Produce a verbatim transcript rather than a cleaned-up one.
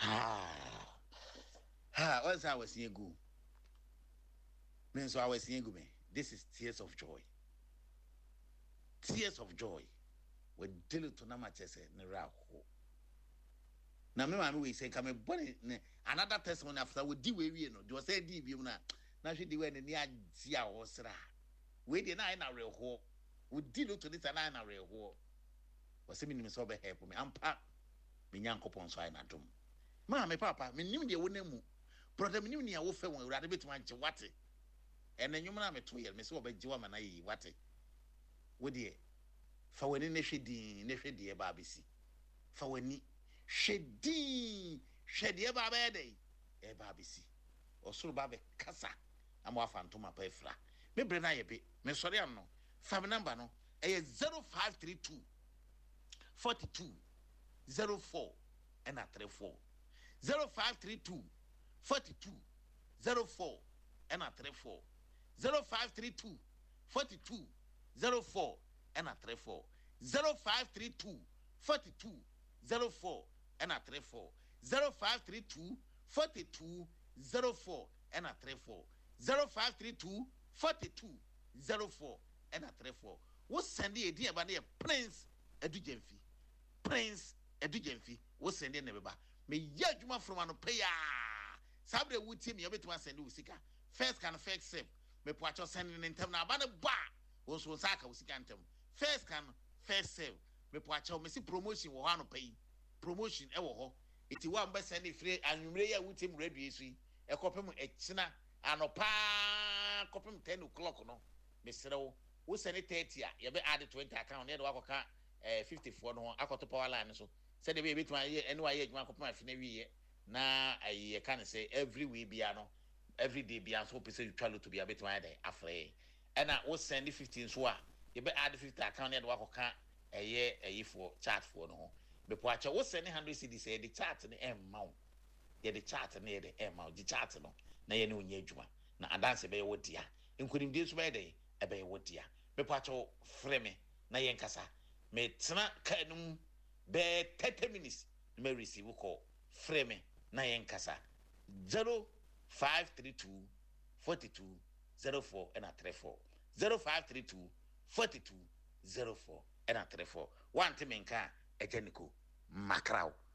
ha ha what's I was seeing go means I was seeing go me this is tears of joy tears of joy we deal to na machese ne ra ho na me ma me we say come body another testimony after we di we we no do say di bi na na hwe di we ne agi a wo sra we di na na re ho we deal to this na na re ho was me nim so be help me ampa me nyankopon so ai na dum ma me papa me nim de wo na mu brother me nim ne wo fe won urade betu anche wate ene nwum na me to ye me se wo be giwa ma na yi wate wo de fa wani ne hwedin ne hwede ba besi fa wani hwedin hwede ba ba de e ba besi osuru ba be kasa amo afantoma pa efra me bre na ye be me sori am no fa me number no e zero five three two forty-two zero four and a thirty-four zero five three two forty-two zero four and a thirty-four zero five three two forty-two zero four and a thirty-four zero five three two forty-two zero four and a thirty-four zero five three two forty-two zero four and a thirty-four zero five three two forty-two zero four and a thirty-four what send the idea about the Prince Edujemfi Prince Edujemfi what send the nebeba me yajuma from an paya sabre wuti me yobetuma send usika first can first save me poacho send in term na ba ne ba wo so saka usika ntem first can first save me poacho me si promotion wo ha no pay promotion e wo ho iti wa mba send free anwumre ya wuti m radio esu e kopem echina anopa kopem ten o'clock no me serewo wo send thirty a ye be add twenty account ne do akoka eh fifty-four no akoto power line so say the be betuma ye enu aye adwuma kopem afine wiye na aye kan say every week bia no every day bia so pese you try to be a betuma dey afre and na wo send fifteen so a ye be add fifty account ne do akoka eye eye for chat for no be po acha wo send one hundred cedis say the chat ne emma ye the chat ne ye the emma the chat no na ye ne onya adwuma na adanse be ye wo dia enkunim die so be dey e be ye wo dia be po acha frɛ me na ye nkasa me tena kanum be thirty minutes me receive call frɛ me na ye nkasa zero five three two forty-two zero four and a thirty-four zero five three two forty-two zero four and a thirty-four one time nka ejeniko makrao